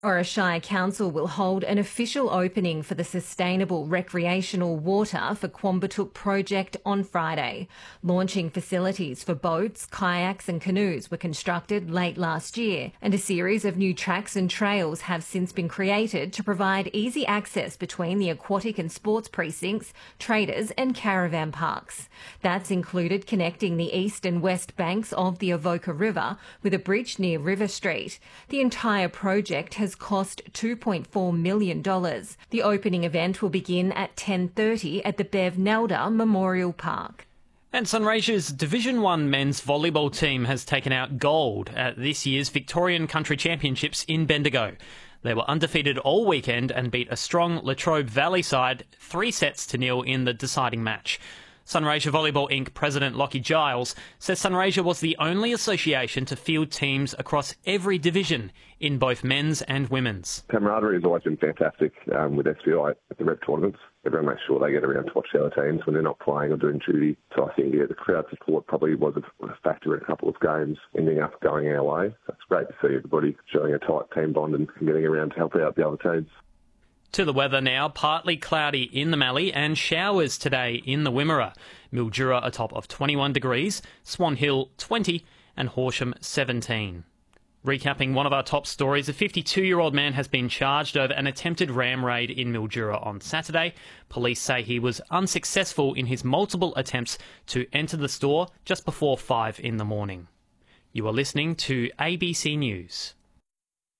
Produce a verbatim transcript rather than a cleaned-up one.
Ora Shire Council will hold an official opening for the Sustainable Recreational Water for Quambatook project on Friday. Launching facilities for boats, kayaks and canoes were constructed late last year, and a series of new tracks and trails have since been created to provide easy access between the aquatic and sports precincts, traders and caravan parks. That's included connecting the east and west banks of the Avoca River with a bridge near River Street. The entire project has cost two point four million dollars. The opening event will begin at ten thirty at the Bev Nelda Memorial Park. And Sunraysia's Division one men's volleyball team has taken out gold at this year's Victorian Country Championships in Bendigo. They were undefeated all weekend and beat a strong Latrobe Valley side three sets to nil in the deciding match. Sunraysia Volleyball Incorporated President Lockie Giles says Sunraysia was the only association to field teams across every division in both men's and women's. Camaraderie has always been fantastic um, with S V I at the rep tournaments. Everyone makes sure they get around to watch the other teams when they're not playing or doing duty. So I think yeah, the crowd support probably was a, a factor in a couple of games ending up going our way. So it's great to see everybody showing a tight team bond and getting around to help out the other teams. To the weather now, partly cloudy in the Mallee and showers today in the Wimmera. Mildura a top of twenty-one degrees, Swan Hill twenty and Horsham seventeen. Recapping one of our top stories, a fifty-two-year-old man has been charged over an attempted ram raid in Mildura on Saturday. Police say he was unsuccessful in his multiple attempts to enter the store just before five in the morning. You are listening to A B C News.